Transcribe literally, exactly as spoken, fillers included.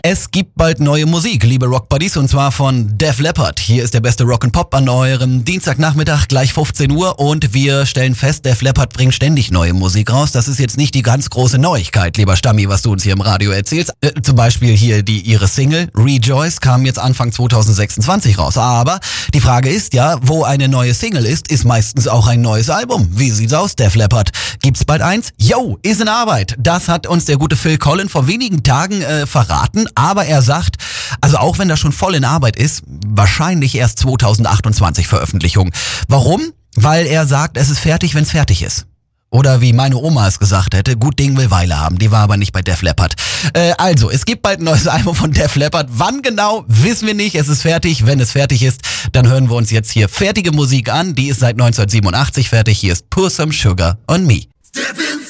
Es gibt bald neue Musik, liebe Rockbuddies, und zwar von Def Leppard. Hier ist der beste Rock'n'Pop an eurem Dienstagnachmittag, gleich fünfzehn Uhr, und wir stellen fest, Def Leppard bringt ständig neue Musik raus. Das ist jetzt nicht die ganz große Neuigkeit, lieber Stammi, was du uns hier im Radio erzählst. Äh, zum Beispiel hier die ihre Single Rejoice kam jetzt Anfang zwanzig sechsundzwanzig raus. Aber die Frage ist ja, wo eine neue Single ist, ist meistens auch ein neues Album. Wie sieht's aus, Def Leppard? Gibt's bald eins? Yo, ist in Arbeit. Das hat uns der gute Phil Collen vor wenigen Tagen äh, verraten. Aber er sagt, also auch wenn das schon voll in Arbeit ist, wahrscheinlich erst zwanzig achtundzwanzig Veröffentlichung. Warum? Weil er sagt, es ist fertig, wenn es fertig ist. Oder wie meine Oma es gesagt hätte, gut Ding will Weile haben. Die war aber nicht bei Def Leppard. Äh, also, es gibt bald ein neues Album von Def Leppard. Wann genau, wissen wir nicht. Es ist fertig. Wenn es fertig ist, dann hören wir uns jetzt hier fertige Musik an. Die ist seit neunzehnhundertsiebenundachtzig fertig. Hier ist Pour Some Sugar on Me.